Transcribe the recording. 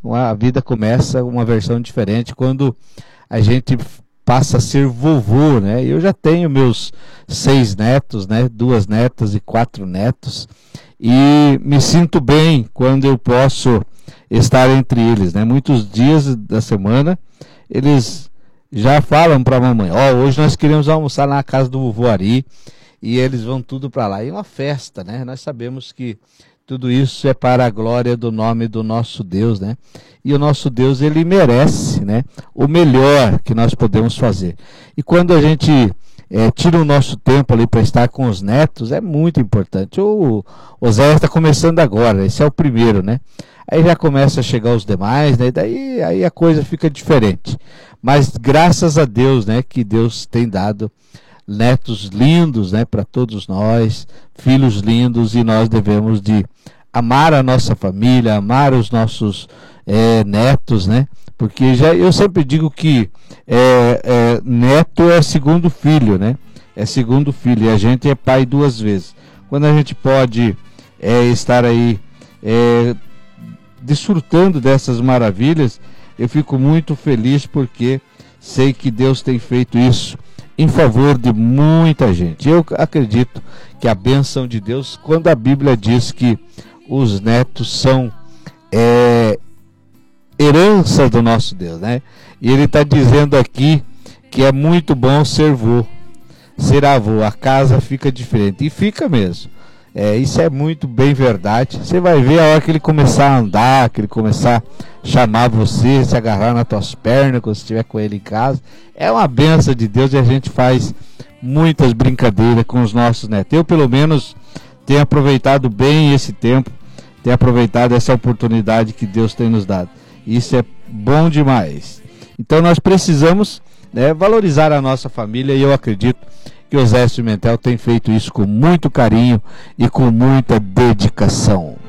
A vida começa uma versão diferente quando a gente passa a ser vovô, né? Eu já tenho meus 6 netos, né? 2 netas e 4 netos, e me sinto bem quando eu posso estar entre eles, né? Muitos dias da semana eles já falam para a mamãe: hoje nós queremos almoçar na casa do vovô Ari, e eles vão tudo para lá. E uma festa, né? Nós sabemos que tudo isso é para a glória do nome do nosso Deus, né? E o nosso Deus, ele merece, né, o melhor que nós podemos fazer. E quando a gente tira o nosso tempo ali para estar com os netos, é muito importante. O Zé está começando agora, esse é o primeiro, né? Aí já começa a chegar os demais, né? E daí aí a coisa fica diferente. Mas graças a Deus, né, que Deus tem dado netos lindos, né, para todos nós, filhos lindos, e nós devemos de amar a nossa família, amar os nossos netos, né? Porque eu sempre digo que neto é segundo filho, né? É segundo filho, e a gente é pai 2 vezes. Quando a gente pode estar aí desfrutando dessas maravilhas, eu fico muito feliz, porque sei que Deus tem feito isso em favor de muita gente. Eu acredito que a bênção de Deus, quando a Bíblia diz que os netos são herança do nosso Deus, né? E ele está dizendo aqui que é muito bom ser avô, a casa fica diferente, e fica mesmo. Isso é muito bem verdade. Você vai ver a hora que ele começar a andar, que ele começar a chamar você, se agarrar nas tuas pernas quando você estiver com ele em casa. É uma bênção de Deus, e a gente faz muitas brincadeiras com os nossos netos. Eu, pelo menos, tenho aproveitado bem esse tempo, tenho aproveitado essa oportunidade que Deus tem nos dado. Isso é bom demais. Então nós precisamos, né, valorizar a nossa família, e eu acredito que o Zé Pimentel tem feito isso com muito carinho e com muita dedicação.